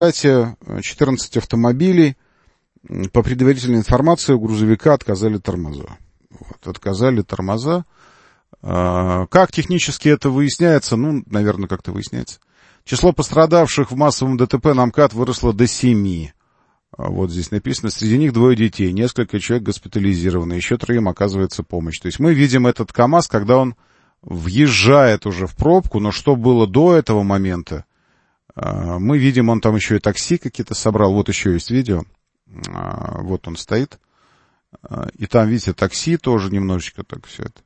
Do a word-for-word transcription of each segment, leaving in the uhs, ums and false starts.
четырнадцать автомобилей. По предварительной информации, у грузовика отказали тормоза. Вот, отказали тормоза. А, как технически это выясняется? Ну, наверное, как-то выясняется. Число пострадавших в массовом ДТП на МКАД выросло до семи. Вот здесь написано, среди них двое детей, несколько человек госпитализированы, еще троим оказывается помощь. То есть мы видим этот КАМАЗ, когда он въезжает уже в пробку, но что было до этого момента, мы видим, он там еще и такси какие-то собрал, вот еще есть видео, вот он стоит, и там, видите, такси тоже немножечко так все это.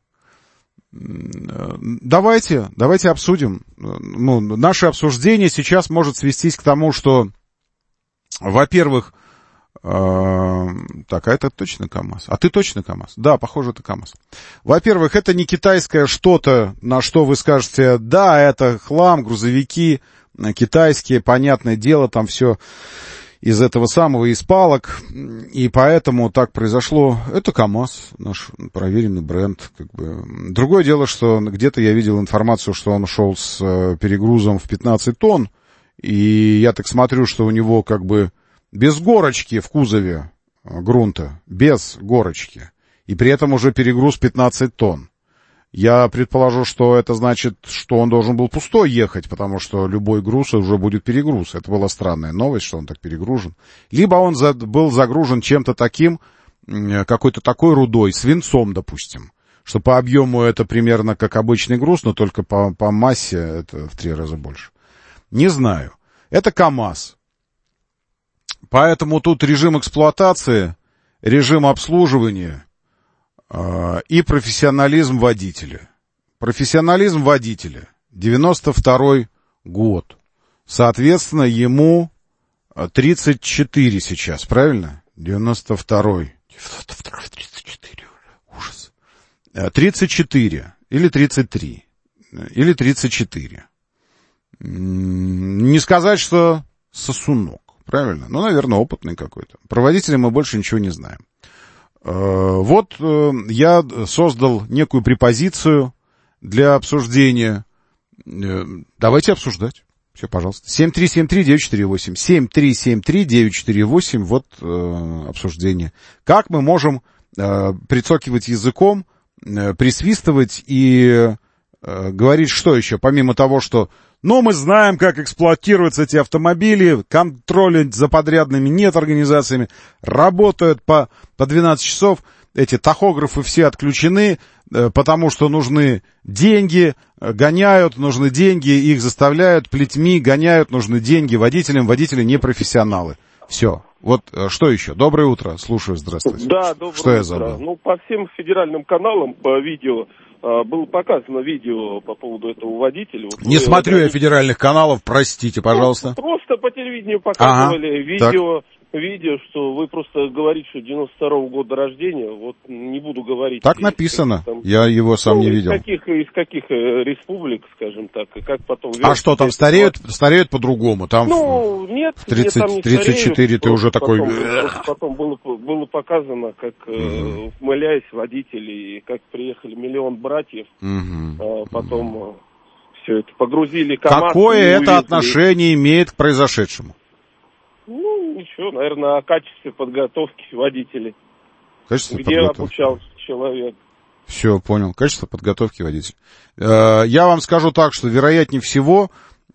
Давайте, давайте обсудим. Ну, наше обсуждение сейчас может свестись к тому, что, во-первых, э, так, а это точно КАМАЗ? А ты точно КАМАЗ? Да, похоже, это КАМАЗ. Во-первых, это не китайское что-то, на что вы скажете, да, это хлам, грузовики китайские, понятное дело, там все из этого самого, из палок, и поэтому так произошло. Это КАМАЗ, наш проверенный бренд. Как бы. Другое дело, что где-то я видел информацию, что он шел с перегрузом в пятнадцать тонн, и я так смотрю, что у него как бы без горочки в кузове грунта, без горочки, и при этом уже перегруз пятнадцать тонн. Я предположу, что это значит, что он должен был пустой ехать, потому что любой груз уже будет перегруз. Это была странная новость, что он так перегружен. Либо он за, был загружен чем-то таким, какой-то такой рудой, свинцом, допустим, что по объему это примерно как обычный груз, но только по, по массе это в три раза больше. Не знаю. Это КАМАЗ. Поэтому тут режим эксплуатации, режим обслуживания и профессионализм водителя. Профессионализм водителя. девяносто второй год. Соответственно, ему тридцать четыре сейчас, правильно? девяносто второй. девяносто второй, тридцать четыре. Ужас. тридцать четыре. Или тридцать три. Или тридцать четыре. Не сказать, что сосунок. Правильно? Ну, наверное, опытный какой-то. Про водителя мы больше ничего не знаем. Вот я создал некую препозицию для обсуждения. Давайте обсуждать. Все, пожалуйста. семь три семь три девять четыре восемь. семь три семь три девять четыре восемь. Вот э, обсуждение. Как мы можем э, прицокивать языком, э, присвистывать и э, говорить что еще? Помимо того, что ну, мы знаем, как эксплуатируются эти автомобили, контроля за подрядными нет организациями, работают по, по двенадцать часов, эти тахографы все отключены, потому что нужны деньги, гоняют, нужны деньги, их заставляют плетьми, гоняют, нужны деньги водителям, водители не профессионалы. Все. Вот что еще? Доброе утро, слушаю, здравствуйте. Да, доброе что я утро. забыл? Ну, по всем федеральным каналам, по видео, было показано видео по поводу этого водителя. Вот не смотрю я федеральных каналов, простите, пожалуйста. Ну, просто по телевидению показывали ага, видео, видео, что вы просто говорите, что девяносто второго года рождения, вот не буду говорить. Так написано, там, я его сам ну, не из видел. Каких, из каких республик, скажем так, и как потом... А что там, стареют, стареют по-другому? Там ну, нет, в тридцать, нет, там не тридцать четыре стареют, ты уже такой... Потом, потом было, было показано, как, mm-hmm. ухмыляясь, водители, и как приехали миллион братьев, mm-hmm. а потом mm-hmm. все это погрузили КАМАЗ. Какое это отношение имеет к произошедшему? Ну, ничего, наверное, о качестве подготовки водителей. Качество Где подготовки. обучался человек. Все, понял. Качество подготовки водителя. Я вам скажу так, что вероятнее всего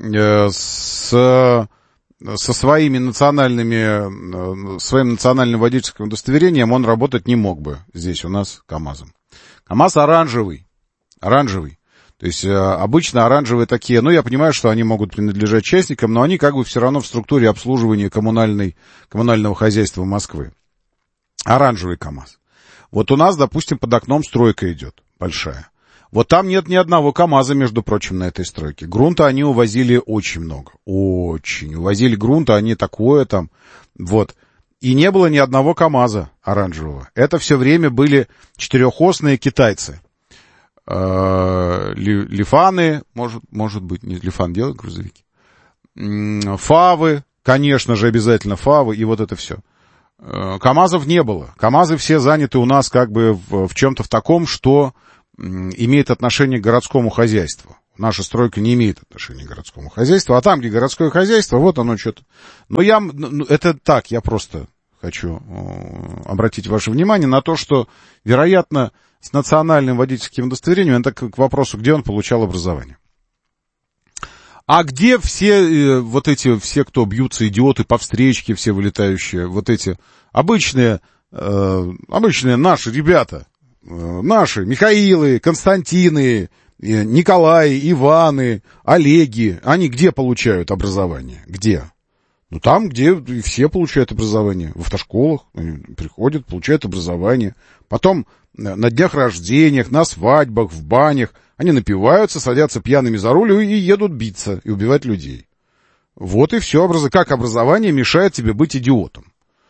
с, со своими национальными, своим национальным водительским удостоверением он работать не мог бы здесь у нас КАМАЗом. КАМАЗ оранжевый. Оранжевый. То есть обычно оранжевые такие, ну, я понимаю, что они могут принадлежать частникам, но они как бы все равно в структуре обслуживания коммунальной, коммунального хозяйства Москвы. Оранжевый КАМАЗ. Вот у нас, допустим, под окном стройка идет, большая. Вот там нет ни одного КАМАЗа, между прочим, на этой стройке. Грунта они увозили очень много. Очень. Увозили грунта, они такое там. Вот. И не было ни одного КАМАЗа оранжевого. Это все время были четырехосные китайцы. Лифаны, может, может быть, не Лифан делают грузовики. Фавы, конечно же, обязательно Фавы, и вот это все. КАМАЗов не было. КАМАЗы все заняты у нас как бы в, в чем-то в таком, что имеет отношение к городскому хозяйству. Наша стройка не имеет отношения к городскому хозяйству. А там, где городское хозяйство, вот оно что-то... Но я... Ну, это так, я просто хочу обратить ваше внимание на то, что, вероятно, с национальным водительским удостоверением, это к вопросу, где он получал образование. А где все вот эти, все, кто бьются, идиоты по встречке, все вылетающие, вот эти обычные, э, обычные наши ребята, э, наши, Михаилы, Константины, э, Николаи, Иваны, Олеги, они где получают образование? Где? Ну, там, где все получают образование, в автошколах, они приходят, получают образование, потом на днях рождениях, на свадьбах, в банях, они напиваются, садятся пьяными за руль и едут биться и убивать людей. Вот и все. Как образование мешает тебе быть идиотом?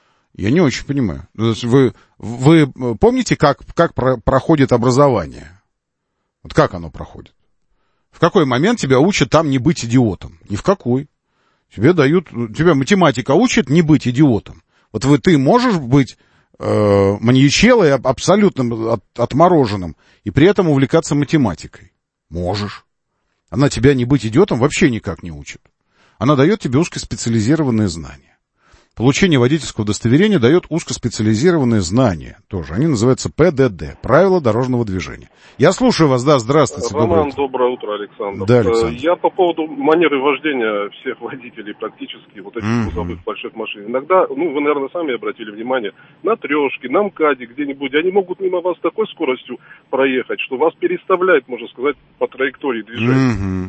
Я не очень понимаю. Вы, вы помните, как, как про, проходит образование? Вот как оно проходит? В какой момент тебя учат там не быть идиотом? Ни в какой. Тебе дают, тебя математика учит не быть идиотом. Вот вы, ты можешь быть э, маньячелой, абсолютно от, отмороженным, и при этом увлекаться математикой? Можешь. Она тебя не быть идиотом вообще никак не учит. Она дает тебе узкоспециализированные знания. Получение водительского удостоверения дает узкоспециализированные знания тоже. Они называются пэ дэ дэ, правила дорожного движения. Я слушаю вас, да, здравствуйте. Роман, доброе утро, Александр. Да, Александр. Я по поводу манеры вождения всех водителей практически, вот этих грузовых mm-hmm. больших машин. Иногда, ну, вы, наверное, сами обратили внимание, на трешке, на МКАДе где-нибудь, они могут мимо вас с такой скоростью проехать, что вас переставляет, можно сказать, по траектории движения. Mm-hmm.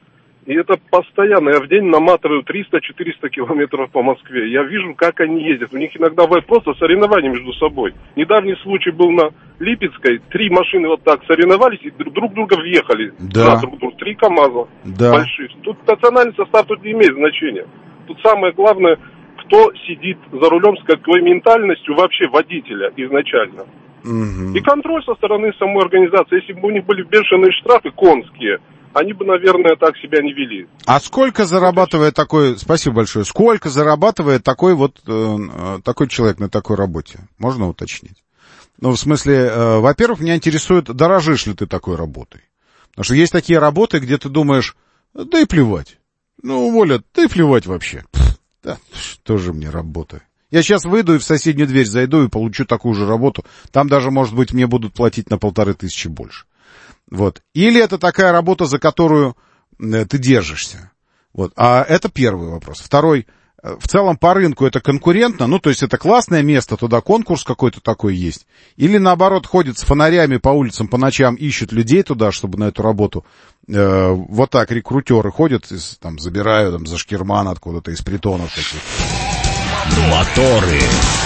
И это постоянно. Я в день наматываю триста-четыреста километров по Москве. Я вижу, как они ездят. У них иногда бывает просто соревнования между собой. Недавний случай был на Липецкой. Три машины вот так соревновались и друг друга въехали. Да. Друг друга. Три КАМАЗа да. больших. Тут национальный состав тут не имеет значения. Тут самое главное, кто сидит за рулем, с какой ментальностью вообще водителя изначально. Угу. И контроль со стороны самой организации. Если бы у них были бешеные штрафы конские, они бы, наверное, так себя не вели. А сколько зарабатывает такой, спасибо большое, сколько зарабатывает такой вот, э, такой человек на такой работе? Можно уточнить? Ну, в смысле, э, во-первых, меня интересует, дорожишь ли ты такой работой? Потому что есть такие работы, где ты думаешь, да и плевать. Ну, уволят, да и плевать вообще. Пфф, да, что же мне работа? Я сейчас выйду и в соседнюю дверь зайду и получу такую же работу. Там даже, может быть, мне будут платить на полторы тысячи больше. Вот. Или это такая работа, за которую э, ты держишься. Вот. А это первый вопрос. Второй. В целом по рынку это конкурентно, ну, то есть это классное место, туда конкурс какой-то такой есть. Или наоборот ходят с фонарями по улицам по ночам, ищут людей туда, чтобы на эту работу. Э, вот так рекрутеры ходят, из, там, забирают там, за шкирман откуда-то, из притонов таких. Моторы.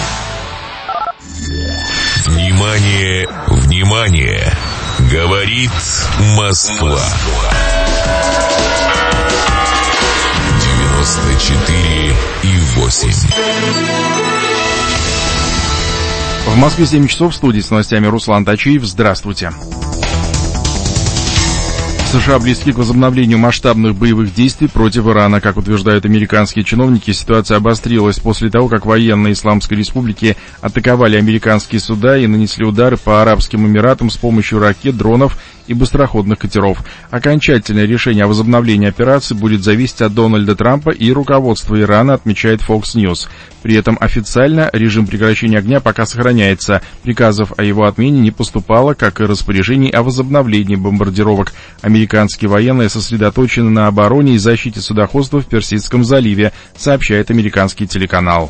Внимание, внимание. Говорит Москва. девяносто четыре и восемь. В Москве семь часов, в студии с новостями Руслан Тачиев. Здравствуйте. США близки к возобновлению масштабных боевых действий против Ирана. Как утверждают американские чиновники, ситуация обострилась после того, как военные Исламской Республики атаковали американские суда и нанесли удары по Арабским Эмиратам с помощью ракет, дронов и быстроходных катеров. Окончательное решение о возобновлении операции будет зависеть от Дональда Трампа и руководства Ирана, отмечает Fox News. При этом официально режим прекращения огня пока сохраняется. Приказов о его отмене не поступало, как и распоряжений о возобновлении бомбардировок. Американские военные сосредоточены на обороне и защите судоходства в Персидском заливе, сообщает американский телеканал.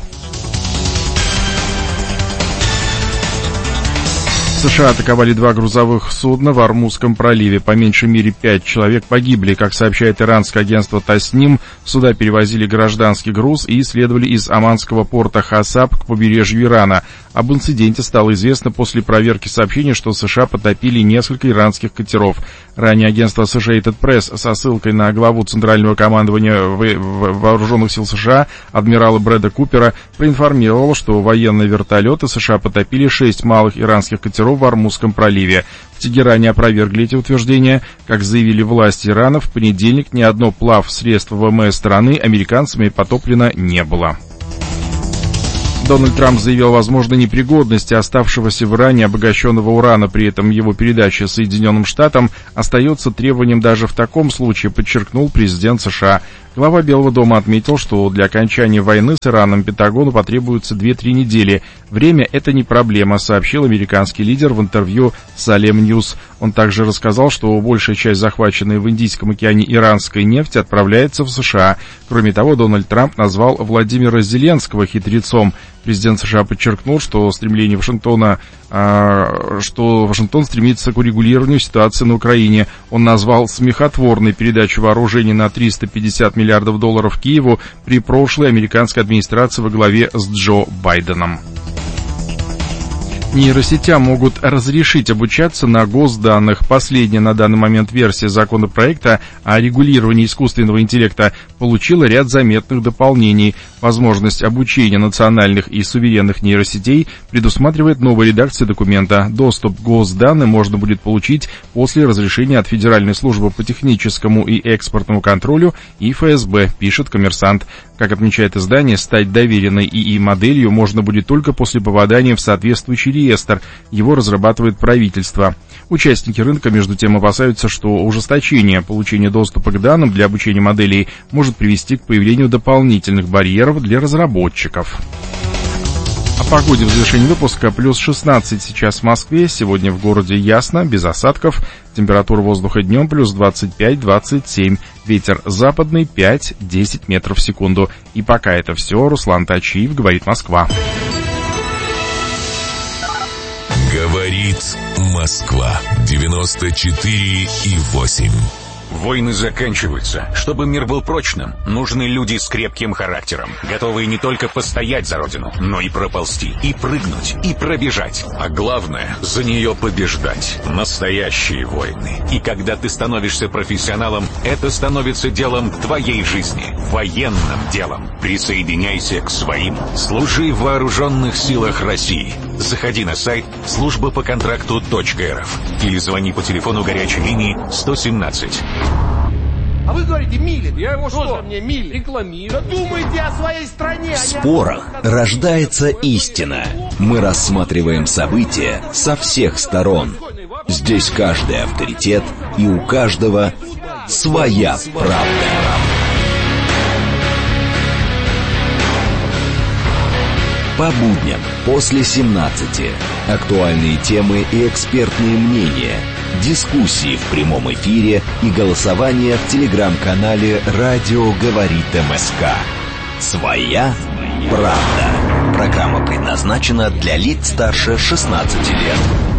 США атаковали два грузовых судна в Ормузском проливе. По меньшей мере пять человек погибли. Как сообщает иранское агентство Тасним, суда перевозили гражданский груз и следовали из оманского порта Хасаб к побережью Ирана. Об инциденте стало известно после проверки сообщения, что США потопили несколько иранских катеров. Ранее агентство Associated Press со ссылкой на главу Центрального командования Вооруженных сил США адмирала Брэда Купера проинформировало, что военные вертолеты США потопили шесть малых иранских катеров в Ормузском проливе. В Тегеране опровергли эти утверждения. Как заявили власти Ирана, в понедельник ни одно плавсредство ВМС страны американцами потоплено не было. Дональд Трамп заявил о возможной непригодности оставшегося в Иране обогащенного урана, при этом его передача Соединенным Штатам остается требованием даже в таком случае, подчеркнул президент США. Глава Белого дома отметил, что для окончания войны с Ираном Пентагону потребуется две-три недели. Время — это не проблема, сообщил американский лидер в интервью Салем Ньюс. Он также рассказал, что большая часть захваченной в Индийском океане иранской нефти отправляется в США. Кроме того, Дональд Трамп назвал Владимира Зеленского хитрецом. Президент США подчеркнул, что стремление Вашингтона, э, что Вашингтон стремится к урегулированию ситуации на Украине. Он назвал смехотворной передачу вооружений на триста пятьдесят миллиардов долларов Киеву при прошлой американской администрации во главе с Джо Байденом. Нейросетям могут разрешить обучаться на госданных. Последняя на данный момент версия законопроекта о регулировании искусственного интеллекта получила ряд заметных дополнений. Возможность обучения национальных и суверенных нейросетей предусматривает новая редакция документа. Доступ к госданным можно будет получить после разрешения от Федеральной службы по техническому и экспортному контролю и эф эс бэ, пишет «Коммерсант». Как отмечает издание, стать доверенной ИИ моделью можно будет только после попадания в соответствующий реестр. Его разрабатывает правительство. Участники рынка, между тем, опасаются, что ужесточение получения доступа к данным для обучения моделей может привести к появлению дополнительных барьеров для разработчиков. О погоде в завершении выпуска. Плюс шестнадцать сейчас в Москве. Сегодня в городе ясно, без осадков. Температура воздуха днем плюс двадцать пять - двадцать семь. Ветер западный пять - десять метров в секунду. И пока это все. Руслан Тачиев, говорит Москва. Говорит Москва. девяносто четыре и восемь. Войны заканчиваются. Чтобы мир был прочным, нужны люди с крепким характером, готовые не только постоять за родину, но и проползти, и прыгнуть, и пробежать. А главное, за нее побеждать. Настоящие войны. И когда ты становишься профессионалом, это становится делом твоей жизни. Военным делом. Присоединяйся к своим. Служи в вооруженных силах России. Заходи на сайт служба по контракту точка эр эф или звони по телефону горячей линии сто семнадцать. А вы говорите, Милин, я его что, мне Милин рекламирую? Да думайте о своей стране. В спорах рождается истина. Мы рассматриваем события со всех сторон. Здесь каждый авторитет, и у каждого своя правда. По будням после семнадцати. Актуальные темы и экспертные мнения. Дискуссии в прямом эфире и голосование в телеграм-канале «Радио говорит МСК». Своя правда. Программа предназначена для лиц старше шестнадцати лет.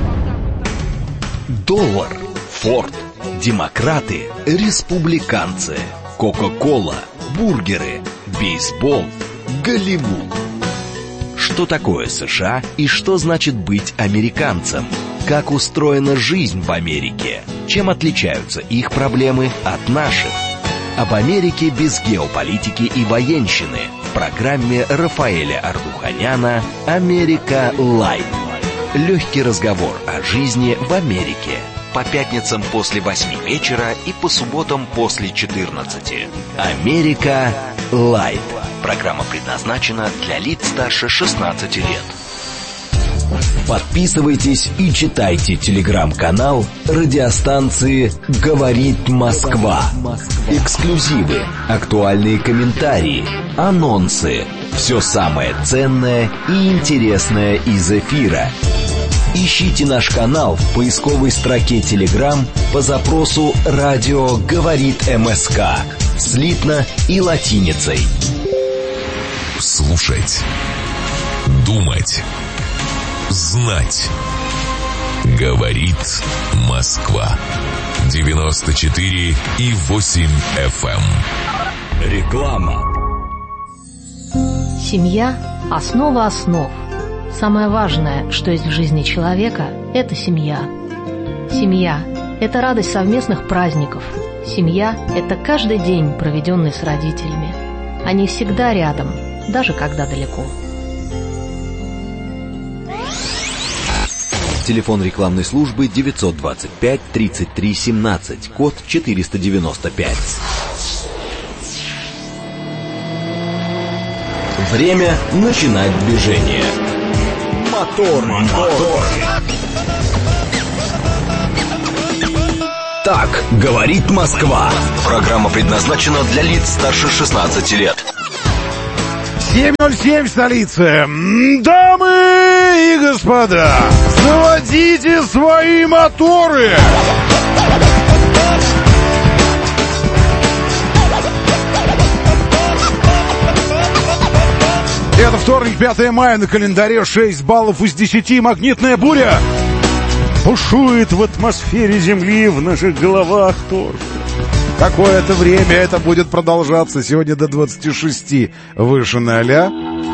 Доллар, Форд, демократы, республиканцы, Кока-кола, бургеры, бейсбол, Голливуд. Что такое США и что значит быть американцем? Как устроена жизнь в Америке? Чем отличаются их проблемы от наших? Об Америке без геополитики и военщины в программе Рафаэля Ардуханяна «Америка Лайт». Легкий разговор о жизни в Америке. По пятницам после восьми вечера и по субботам после четырнадцати. «Америка Лайт». Программа предназначена для лиц старше шестнадцати лет. Подписывайтесь и читайте телеграм-канал радиостанции «Говорит Москва». Эксклюзивы, актуальные комментарии, анонсы. Все самое ценное и интересное из эфира. Ищите наш канал в поисковой строке Telegram по запросу «Радио говорит МСК». Слитно и латиницей. Слушать. Думать. Знать. Говорит Москва. девяносто четыре и восемь эф эм. Реклама. Семья – основа основ. Самое важное, что есть в жизни человека – это семья. Семья – это радость совместных праздников. Семья – это каждый день, проведенный с родителями. Они всегда рядом, даже когда далеко. Телефон рекламной службы девятьсот двадцать пять тридцать три семнадцать, код четыреста девяносто пять. Время начинать движение. Мотор, мотор. Так говорит Москва. Программа предназначена для лиц старше шестнадцати лет. семь ноль семь в столице. Дамы и господа, заводите свои моторы. Это вторник, пятое мая, на календаре шесть баллов из десяти. Магнитная буря бушует в атмосфере Земли, в наших головах тоже. Какое-то время это будет продолжаться. Сегодня до двадцати шести выше ноля.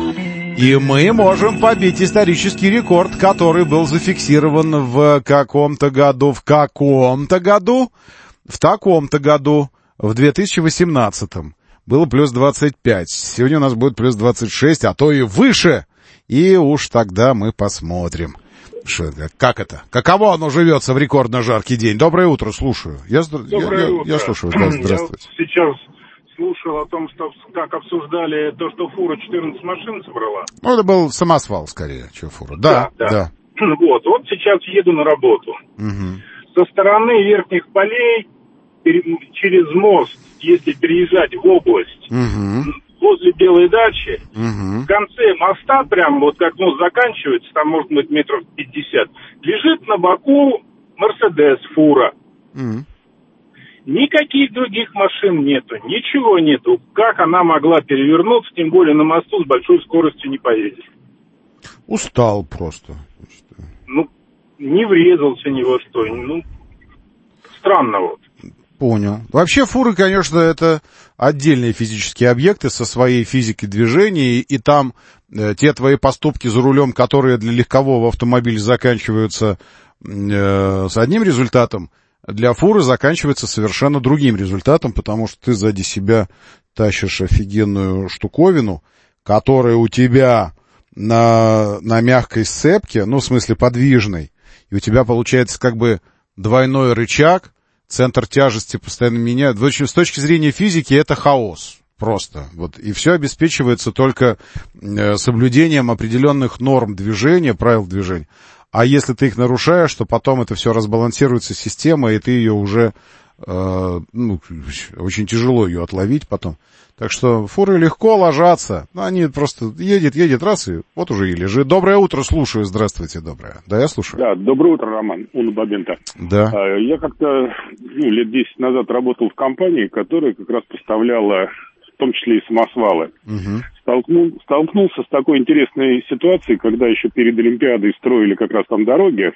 И мы можем побить исторический рекорд, который был зафиксирован в каком-то году. В каком-то году? В таком-то году. В две тысячи восемнадцатом. Было плюс двадцать пять. Сегодня у нас будет плюс двадцать шесть, а то и выше. И уж тогда мы посмотрим. Что это? Как это? Каково оно живется в рекордно жаркий день? Доброе утро, слушаю. Я, Доброе я, утро. Я, я слушаю. Да, здравствуйте. Я сейчас слушал о том, что как обсуждали то, что фура четырнадцать машин собрала. Ну, это был самосвал, скорее, чем фура. Да, да. да. Вот, вот сейчас еду на работу. Угу. Со стороны верхних полей через мост, если переезжать в область, угу. возле Белой дачи, угу. в конце моста, прям вот как мост заканчивается, там может быть метров пятьдесят, лежит на боку Мерседес, фура. Угу. Никаких других машин нету, ничего нету. Как она могла перевернуться, тем более на мосту с большой скоростью не поедешь. Устал просто. Ну, не врезался ни во что. Ну, странно вот. Понял. Вообще фуры, конечно, это отдельные физические объекты со своей физикой движения, и там э, те твои поступки за рулем, которые для легкового автомобиля заканчиваются э, с одним результатом, для фуры заканчиваются совершенно другим результатом, потому что ты сзади себя тащишь офигенную штуковину, которая у тебя на, на мягкой сцепке, ну, в смысле подвижной, и у тебя получается как бы двойной рычаг, центр тяжести постоянно меняет. В общем, с точки зрения физики это хаос просто. Вот. И все обеспечивается только э, соблюдением определенных норм движения, правил движения. А если ты их нарушаешь, то потом это все разбалансируется система, и ты ее уже, э, ну, очень тяжело ее отловить потом. Так что фуры легко ложатся. Они просто едет, едет, раз, и вот уже и лежит. Доброе утро, слушаю. Здравствуйте, доброе. Да, я слушаю. Да, доброе утро, Роман. Уна Бабенко. Да. Я как-то ну, лет десять назад работал в компании, которая как раз поставляла, в том числе и самосвалы. Угу. Столкнул, столкнулся с такой интересной ситуацией, когда еще перед Олимпиадой строили как раз там дороги.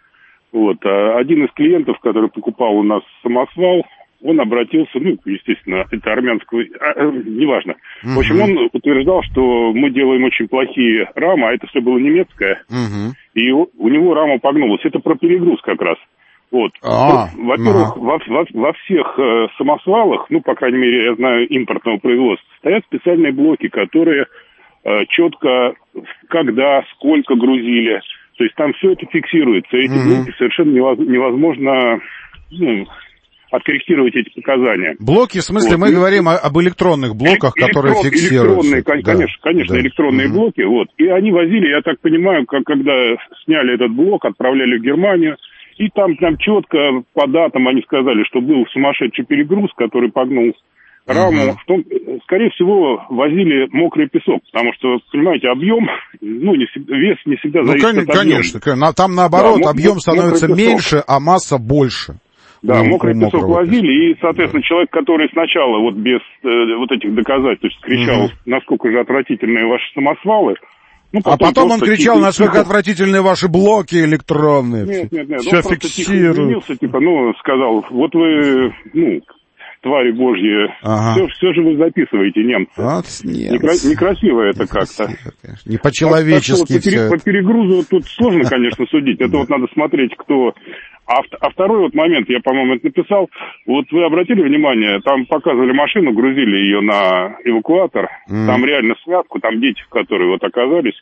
Вот. Один из клиентов, который покупал у нас самосвал, он обратился, ну, естественно, это армянского, а, неважно. Uh-huh. В общем, он утверждал, что мы делаем очень плохие рамы, а это все было немецкое, uh-huh. и у, у него рама погнулась. Это про перегруз как раз. Вот. Ah, Во-первых, uh-huh. во, во, во всех э, самосвалах, ну, по крайней мере, я знаю, импортного производства, стоят специальные блоки, которые э, четко, когда, сколько грузили. То есть там все это фиксируется. Эти uh-huh. блоки совершенно невозможно... Ну, откорректировать эти показания. Блоки, в смысле, вот. Мы говорим о, об электронных блоках, Электрон, которые фиксируются. Электронные, да. конечно, конечно, да. электронные mm-hmm. блоки. Вот. И они возили, я так понимаю, как, когда сняли этот блок, отправляли в Германию, и там, там четко по датам они сказали, что был сумасшедший перегруз, который погнул раму. Mm-hmm. В том, скорее всего, возили мокрый песок, потому что, понимаете, объем, ну, не всегда, вес не всегда ну, зависит конечно, от объема. Конечно, там наоборот, да, объем становится меньше, а масса больше. Да, у, мокрый у песок возили, и, соответственно, да. человек, который сначала вот без э, вот этих доказательств кричал, угу. насколько же отвратительные ваши самосвалы, ну, потом а потом он кричал, типа, насколько отвратительные ваши блоки электронные. Нет, нет, нет, все он просто тихо извинился, типа, ну, сказал, вот вы, ну, твари божьи, ага. все, все же вы записываете, немцы. Вот немцы. Некра- некрасиво это как-то. Не по-человечески так, так все вот, по, по перегрузу тут сложно, конечно, судить. Это вот надо смотреть, кто... А, а второй вот момент, я, по-моему, это написал, вот вы обратили внимание, там показывали машину, грузили ее на эвакуатор, mm. там реально связку, там дети, которые вот оказались,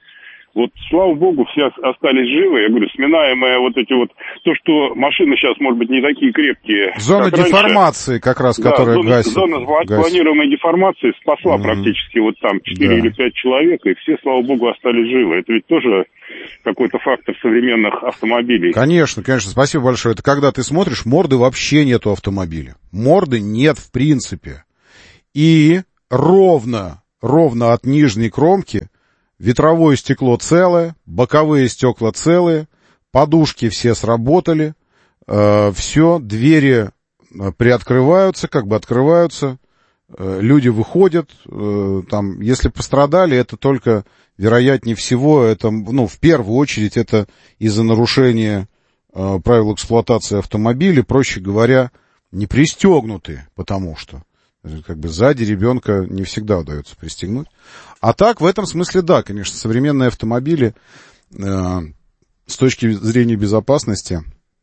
Вот, слава богу, все остались живы. Я говорю, сминаемые вот эти вот... То, что машины сейчас, может быть, не такие крепкие. Зона деформации, раньше, как раз, да, которая зона, гасит. Зона гасит. планируемой деформации спасла mm-hmm. практически вот там четыре да. или пять человек, и все, слава богу, остались живы. Это ведь тоже какой-то фактор современных автомобилей. Конечно, конечно, спасибо большое. Это когда ты смотришь, морды вообще нету автомобиля. Морды нет в принципе. И ровно, ровно от нижней кромки ветровое стекло целое, боковые стекла целые, подушки все сработали, э, все, двери приоткрываются, как бы открываются, э, люди выходят, э, там, если пострадали, это только, вероятнее всего, это, ну, в первую очередь, это из-за нарушения э, правил эксплуатации автомобиля, проще говоря, не пристегнуты, потому что как бы сзади ребенка не всегда удается пристегнуть. А так, в этом смысле, да, конечно, современные автомобили э, с точки зрения безопасности.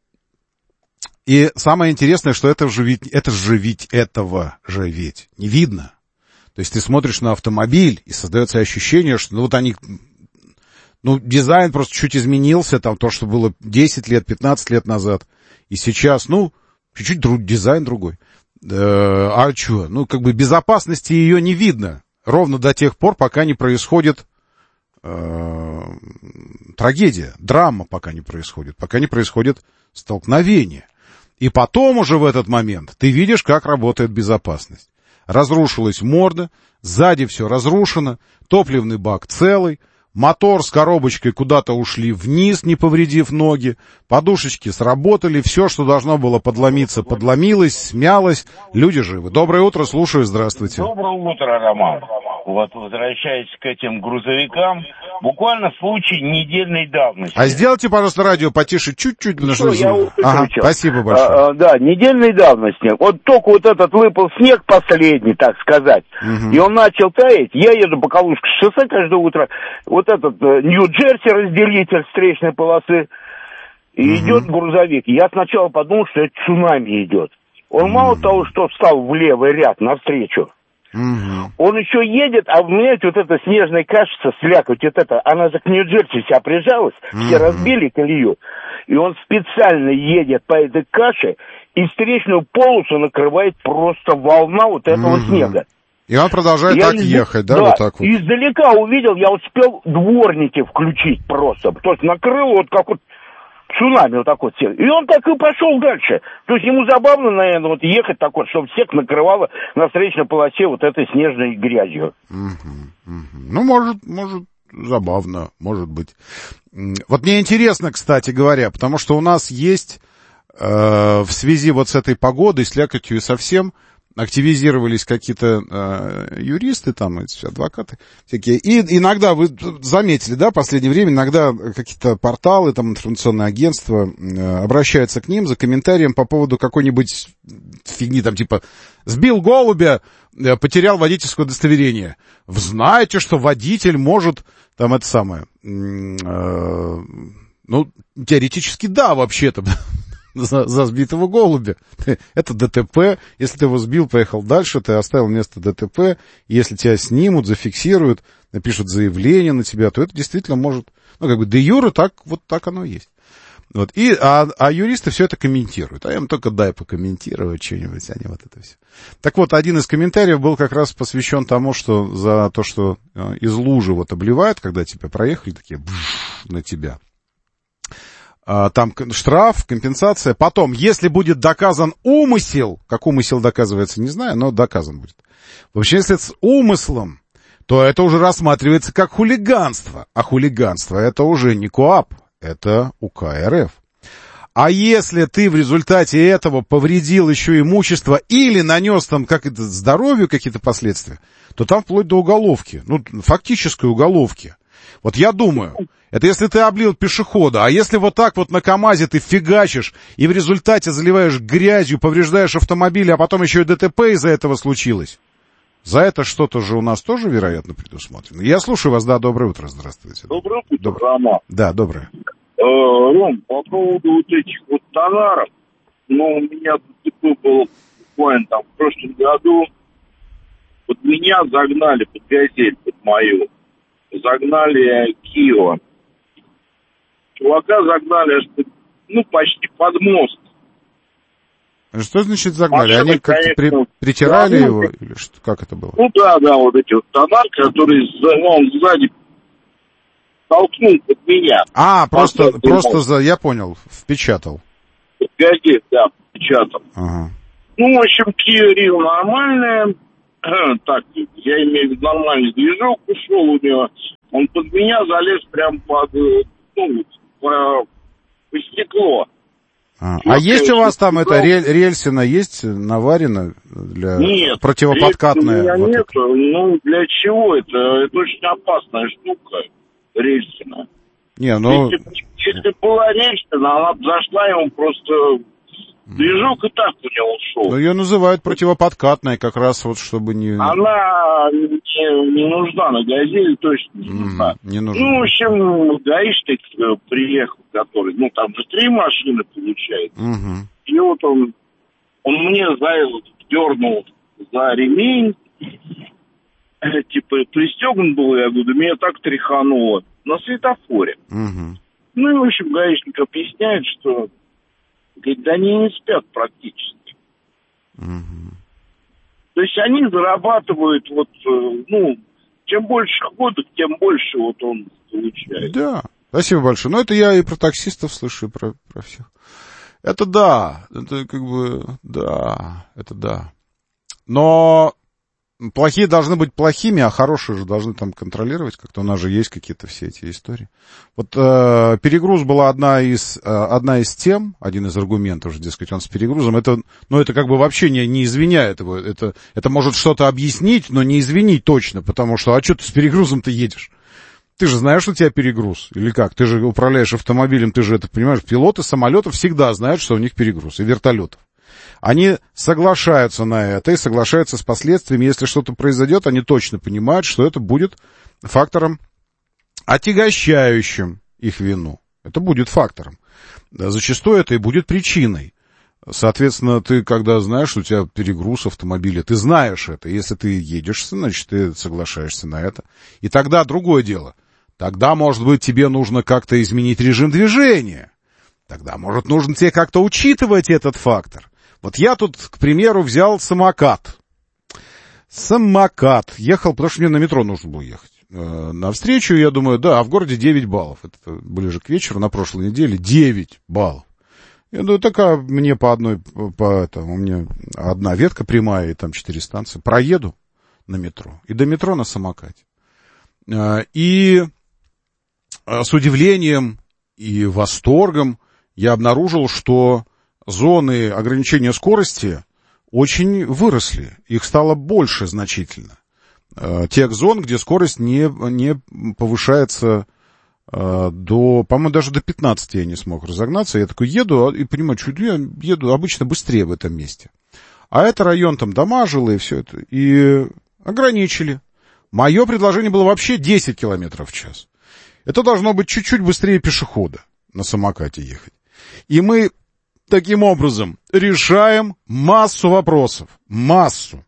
И самое интересное, что это же ведь, это же ведь этого же ведь не видно. То есть ты смотришь на автомобиль, и создается ощущение, что ну, вот они... Ну, дизайн просто чуть изменился, там то, что было десять лет, пятнадцать лет назад. И сейчас, ну, чуть-чуть друг, дизайн другой. А что? Ну, как бы безопасности ее не видно. Ровно до тех пор, пока не происходит э, трагедия, драма пока не происходит, пока не происходит столкновение. И потом уже в этот момент ты видишь, как работает безопасность. Разрушилась морда, сзади все разрушено, топливный бак целый, мотор с коробочкой куда-то ушли вниз, не повредив ноги, подушечки сработали, все, что должно было подломиться, подломилось, смялось, люди живы. Доброе утро, слушаю, здравствуйте. Доброе утро, Роман. Вот, возвращаясь к этим грузовикам, буквально случай недельной давности. А сделайте, пожалуйста, радио потише чуть-чуть, потому что... Я ага, спасибо большое. А, а, да, недельной давности. Вот только вот этот выпал снег последний, так сказать, угу. И он начал таять. Я еду по Калужскому шоссе каждое утро. Вот этот э, Нью-Джерси, разделитель встречной полосы, и угу. идет грузовик. Я сначала подумал, что это цунами идет. Он угу. мало того, что встал в левый ряд навстречу, угу. он еще едет, а у меня вот эта снежная кашица, слякоть, вот это, она же к Нью-Джерси вся прижалась, угу. все разбили колею, и он специально едет по этой каше, и встречную полосу накрывает просто волна вот этого угу. снега. И он продолжает я так из... ехать, да, да, вот так вот? Издалека увидел, я успел дворники включить просто, то есть накрыло вот как вот цунами вот так вот всех. И он так и пошел дальше. То есть ему забавно, наверное, вот ехать так вот, чтобы всех накрывало на встречной полосе вот этой снежной грязью. Угу, угу. Ну, может, может, забавно, может быть. Вот мне интересно, кстати говоря, потому что у нас есть э, в связи вот с этой погодой, с слякотью и совсем, активизировались какие-то э, юристы, там, эти адвокаты всякие. И иногда, вы заметили, да, в последнее время, иногда какие-то порталы, там, информационные агентства э, обращаются к ним за комментарием по поводу какой-нибудь фигни, там, типа, сбил голубя, э, потерял водительское удостоверение. Вы знаете, что водитель может, там, это самое, э, ну, теоретически, да, вообще-то, За, за сбитого голубя. Это ДТП. Если ты его сбил, поехал дальше, ты оставил место ДТП. Если тебя снимут, зафиксируют, напишут заявление на тебя, то это действительно может... Ну, как бы де юре так, вот так оно и есть. Вот. И, а, а юристы все это комментируют. А им только дай покомментировать что-нибудь, а не вот это все. Так вот, один из комментариев был как раз посвящен тому, что за то, что из лужи вот обливают, когда тебя проехали, такие бш, на тебя. Там штраф, компенсация. Потом, если будет доказан умысел, как умысел доказывается, не знаю, но доказан будет. Вообще, если с умыслом, то это уже рассматривается как хулиганство. А хулиганство это уже не КоАП, это УК РФ. А если ты в результате этого повредил еще имущество или нанес там как это, здоровью какие-то последствия, то там вплоть до уголовки, ну, фактической уголовки. Вот я думаю, это если ты облил пешехода, а если вот так вот на КамАЗе ты фигачишь и в результате заливаешь грязью, повреждаешь автомобиль, а потом еще и ДТП из-за этого случилось. За это что-то же у нас тоже, вероятно, предусмотрено. Я слушаю вас, да, доброе утро, здравствуйте. Доброе утро, Добр... Рома. Да, доброе. Э, Ром, по поводу вот этих вот тонаров, ну, у меня ДТП было буквально там в прошлом году, вот меня загнали под газель, под мою. загнали Киева. Чувака загнали, ну, почти под мост. Что значит загнали? Машина, Они как-то при, конечно, притирали да, его? ну, Или что, как это было? Ну да, да, вот эти вот тонарки, которые он сзади толкнул под меня. А, просто, Поставил просто мост. за, я понял, впечатал. Погоди, да, печатал. Ага. Ну, в общем, Kia Rio нормальная. Так, я имею в виду нормальный движок ушел у него. Он под меня залез прям под, ну, по, по стекло. А, Ну, а есть у вас там стекло. это рель, рельсина есть наварено для Нет, противоподкатная? рельсина Вот нет. это? Ну, для чего это? Это очень опасная штука, рельсина. Не, ну... Если, если была рельсина, она бы зашла ему просто... Движок и так у него ушел. Ну, ее называют противоподкатной, как раз вот, чтобы не... Она не, не нужна на «Газели», точно не нужна. Mm, не нужна. Ну, в общем, гаишник приехал, который... Ну, там же три машины получается. Mm-hmm. И вот он... Он мне за, дернул за ремень. Типа, пристегнут был, я говорю, да меня так тряхануло. На светофоре. Mm-hmm. Ну, и, в общем, гаишник объясняет, что... Говорит, да они не спят практически. Угу. То есть они зарабатывают, вот, ну, чем больше ходок, тем больше вот он получает. Да, спасибо большое. Ну, это я и про таксистов слышу, и про, про всех. Это да, это как бы, да, это да. Но плохие должны быть плохими, а хорошие же должны там контролировать как-то. У нас же есть какие-то все эти истории. Вот э, перегруз была одна из, э, одна из тем, один из аргументов, же, дескать, он с перегрузом. Это, ну, это как бы вообще не, не извиняет его. Это, это может что-то объяснить, но не извинить точно, потому что, а что ты с перегрузом-то едешь? Ты же знаешь, что у тебя перегруз. Или как? Ты же управляешь автомобилем, ты же это понимаешь. Пилоты самолетов всегда знают, что у них перегруз, и вертолетов. Они соглашаются на это и соглашаются с последствиями. Если что-то произойдет, они точно понимают, что это будет фактором, отягощающим их вину. Это будет фактором. Зачастую это и будет причиной. Соответственно, ты, когда знаешь, что у тебя перегруз автомобиля, ты знаешь это. Если ты едешь, значит, ты соглашаешься на это. И тогда другое дело. Тогда, может быть, тебе нужно как-то изменить режим движения. Тогда, может, нужно тебе как-то учитывать этот фактор. Вот я тут, к примеру, взял самокат. Самокат. Ехал, потому что мне на метро нужно было ехать. Э, навстречу, я думаю, да, а в городе девять баллов. Это ближе к вечеру, на прошлой неделе, девять баллов. Я думаю, такая мне по одной, по этому, у меня одна ветка прямая, и там четыре станции. Проеду на метро. И до метро на самокате. Э, и с удивлением и восторгом я обнаружил, что зоны ограничения скорости очень выросли. Их стало больше значительно. Тех зон, где скорость не, не повышается э, до... По-моему, даже до пятнадцати я не смог разогнаться. Я такой еду и понимаю, что я еду обычно быстрее в этом месте. А это район там дома жилые, и все это. И ограничили. Мое предложение было вообще десять километров в час. Это должно быть чуть-чуть быстрее пешехода на самокате ехать. И мы таким образом решаем массу вопросов, массу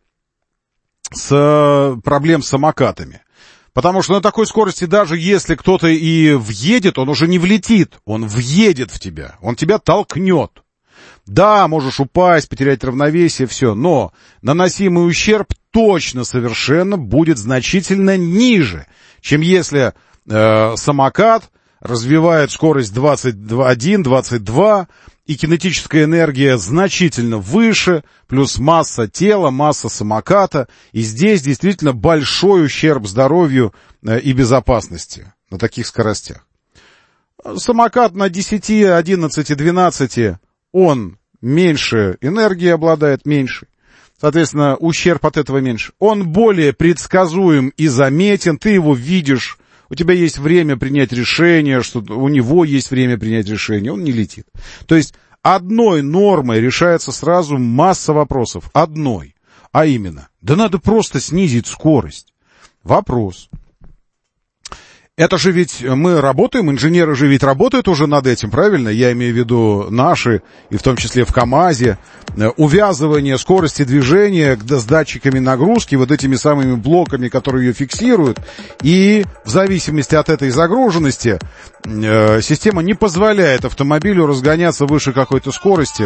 с проблем с самокатами. Потому что на такой скорости, даже если кто-то и въедет, он уже не влетит, он въедет в тебя, он тебя толкнет. Да, можешь упасть, потерять равновесие, все, но наносимый ущерб точно совершенно будет значительно ниже, чем если э, самокат развивает скорость двадцать один двадцать два, и кинетическая энергия значительно выше, плюс масса тела, масса самоката, и здесь действительно большой ущерб здоровью и безопасности на таких скоростях. Самокат на десять, одиннадцать, двенадцать, он меньше энергии обладает, меньше. Соответственно, ущерб от этого меньше. Он более предсказуем и заметен, ты его видишь. У тебя есть время принять решение, что у него есть время принять решение, он не летит. То есть одной нормой решается сразу масса вопросов. Одной. А именно, да надо просто снизить скорость. Вопрос. Это же ведь мы работаем, инженеры же ведь работают уже над этим, правильно? Я имею в виду наши, и в том числе в КАМАЗе. Увязывание скорости движения с датчиками нагрузки, вот этими самыми блоками, которые ее фиксируют. И в зависимости от этой загруженности э, система не позволяет автомобилю разгоняться выше какой-то скорости,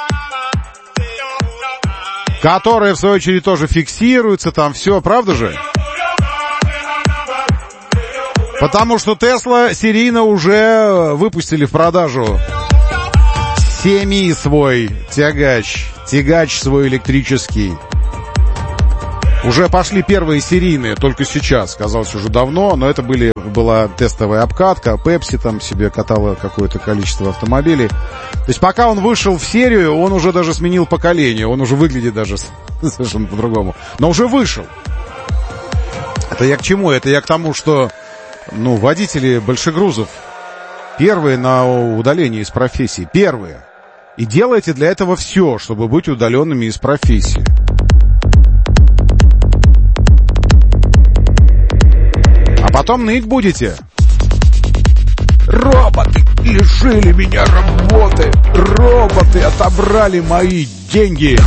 которая, в свою очередь, тоже фиксируется, там все, правда же? Потому что Tesla серийно уже выпустили в продажу семи свой тягач, тягач свой электрический. Уже пошли первые серийные, только сейчас, казалось, уже давно, но это были, была тестовая обкатка, Pepsi там себе катала какое-то количество автомобилей. То есть пока он вышел в серию, он уже даже сменил поколение, он уже выглядит даже совершенно по-другому. Но уже вышел. Это я к чему? Это я к тому, что, ну, водители большегрузов первые на удаление из профессии, первые. И делайте для этого все, чтобы быть удаленными из профессии. А потом ныть будете. Роботы лишили меня работы. Роботы отобрали мои деньги.